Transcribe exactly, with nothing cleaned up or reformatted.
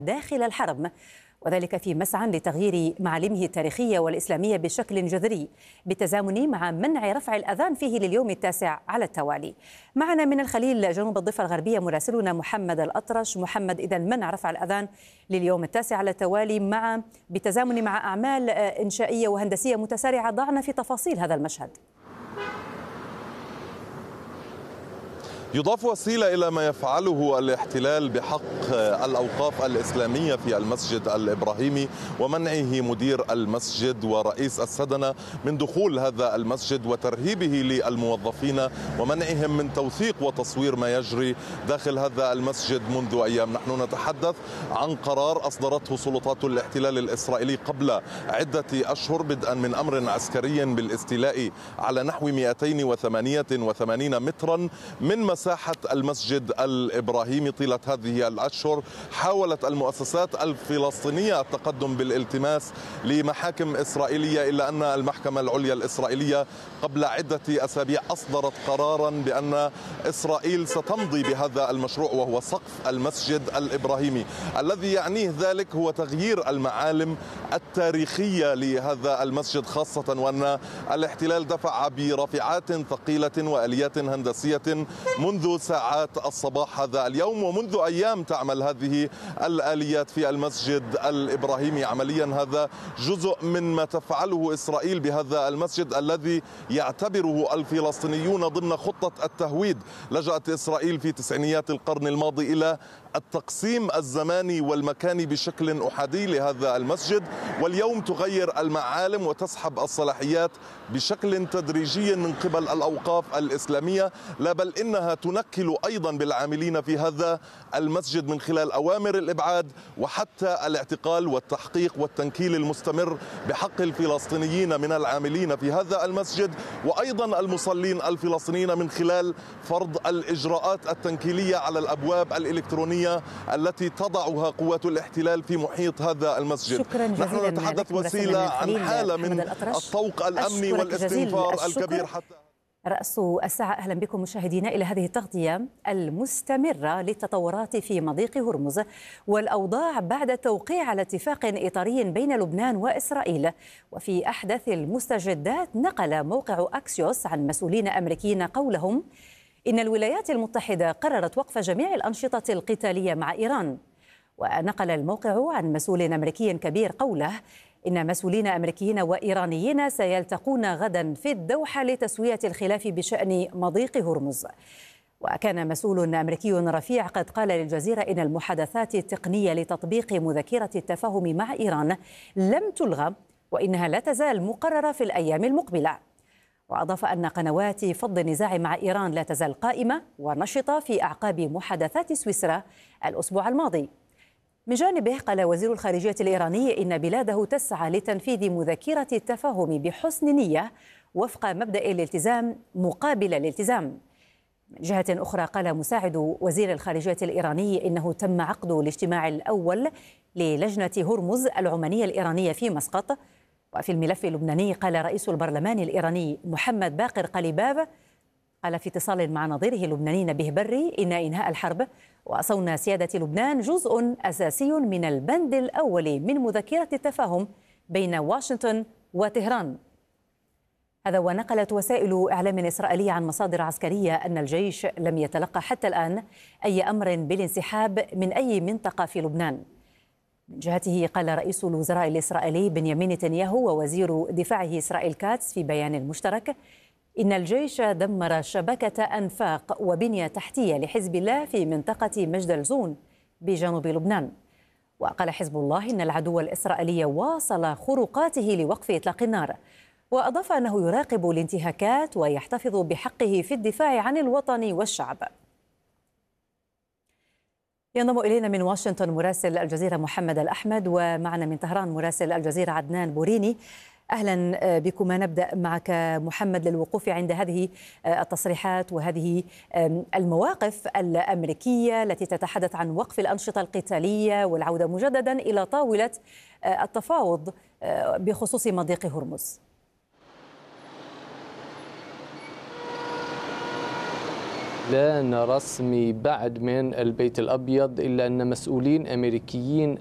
داخل الحرم، وذلك في مسعى لتغيير معالمه التاريخية والإسلامية بشكل جذري بالتزامن مع منع رفع الأذان فيه لليوم التاسع على التوالي. معنا من الخليل جنوب الضفة الغربية مراسلنا محمد الأطرش. محمد، إذا منع رفع الأذان لليوم التاسع على التوالي مع بالتزامن مع أعمال إنشائية وهندسية متسارعة، ضعنا في تفاصيل هذا المشهد. يضاف وسيلة إلى ما يفعله الاحتلال بحق الأوقاف الإسلامية في المسجد الإبراهيمي ومنعه مدير المسجد ورئيس السدنة من دخول هذا المسجد وترهيبه للموظفين ومنعهم من توثيق وتصوير ما يجري داخل هذا المسجد منذ أيام. نحن نتحدث عن قرار أصدرته سلطات الاحتلال الإسرائيلي قبل عدة أشهر بدءا من أمر عسكري بالاستيلاء على نحو مئتين وثمانية وثمانين مترا من مساحة المسجد الإبراهيمي. طيلة هذه الأشهر حاولت المؤسسات الفلسطينية التقدم بالالتماس لمحاكم إسرائيلية، إلا أن المحكمة العليا الإسرائيلية قبل عدة أسابيع أصدرت قرارا بأن إسرائيل ستمضي بهذا المشروع وهو سقف المسجد الإبراهيمي. الذي يعنيه ذلك هو تغيير المعالم التاريخية لهذا المسجد، خاصة وأن الاحتلال دفع برافعات ثقيلة وآليات هندسية منذ ساعات الصباح هذا اليوم، ومنذ أيام تعمل هذه الآليات في المسجد الإبراهيمي. عمليا هذا جزء من ما تفعله إسرائيل بهذا المسجد الذي يعتبره الفلسطينيون ضمن خطة التهويد. لجأت إسرائيل في تسعينيات القرن الماضي إلى التقسيم الزماني والمكاني بشكل أحادي لهذا المسجد، واليوم تغير المعالم وتسحب الصلاحيات بشكل تدريجي من قبل الأوقاف الإسلامية، لا بل إنها تنكل أيضا بالعاملين في هذا المسجد من خلال أوامر الإبعاد وحتى الاعتقال والتحقيق والتنكيل المستمر بحق الفلسطينيين من العاملين في هذا المسجد، وأيضا المصلين الفلسطينيين من خلال فرض الإجراءات التنكيلية على الأبواب الإلكترونية التي تضعها قوات الاحتلال في محيط هذا المسجد. شكرا جزيلا. نحن نتحدث وسيلة عن حالة من الطوق الأمني والاستنفار الكبير. حتى رأس الساعة، أهلا بكم مشاهدينا إلى هذه التغطية المستمرة للتطورات في مضيق هرمز والأوضاع بعد التوقيع على اتفاق إطاري بين لبنان وإسرائيل. وفي أحدث المستجدات، نقل موقع أكسيوس عن مسؤولين أمريكيين قولهم إن الولايات المتحدة قررت وقف جميع الأنشطة القتالية مع إيران. ونقل الموقع عن مسؤول أمريكي كبير قوله إن مسؤولين أمريكيين وإيرانيين سيلتقون غدا في الدوحة لتسوية الخلاف بشأن مضيق هرمز. وكان مسؤول أمريكي رفيع قد قال للجزيرة إن المحادثات التقنية لتطبيق مذكرة التفاهم مع إيران لم تلغى وإنها لا تزال مقررة في الأيام المقبلة. وأضاف أن قنوات فض النزاع مع إيران لا تزال قائمة ونشطة في أعقاب محادثات سويسرا الأسبوع الماضي. من جانبه، قال وزير الخارجية الإيراني إن بلاده تسعى لتنفيذ مذكرة التفاهم بحسن نية وفق مبدأ الالتزام مقابل الالتزام. من جهة أخرى، قال مساعد وزير الخارجية الإيراني إنه تم عقد الاجتماع الأول للجنة هرمز العمانية الإيرانية في مسقط. وفي الملف اللبناني، قال رئيس البرلمان الإيراني محمد باقر قليباف قال في اتصال مع نظيره اللبناني نبيه بري إن إنهاء الحرب وصون سيادة لبنان جزء أساسي من البند الأول من مذكرة التفاهم بين واشنطن وطهران. هذا ونقلت وسائل إعلام إسرائيلية عن مصادر عسكرية أن الجيش لم يتلقى حتى الآن أي أمر بالانسحاب من أي منطقة في لبنان. من جهته، قال رئيس الوزراء الإسرائيلي بنيامين نتنياهو ووزير دفاعه إسرائيل كاتس في بيان مشترك إن الجيش دمر شبكة أنفاق وبنية تحتية لحزب الله في منطقة مجد الزون بجنوب لبنان. وقال حزب الله إن العدو الإسرائيلي واصل خروقاته لوقف إطلاق النار. وأضاف أنه يراقب الانتهاكات ويحتفظ بحقه في الدفاع عن الوطن والشعب. ينضم إلينا من واشنطن مراسل الجزيرة محمد الأحمد، ومعنا من طهران مراسل الجزيرة عدنان بوريني. أهلا بكما. نبدأ معك محمد للوقوف عند هذه التصريحات وهذه المواقف الأمريكية التي تتحدث عن وقف الأنشطة القتالية والعودة مجددا إلى طاولة التفاوض بخصوص مضيق هرمز. إعلان رسمي بعد من البيت الأبيض، إلا أن مسؤولين أمريكيين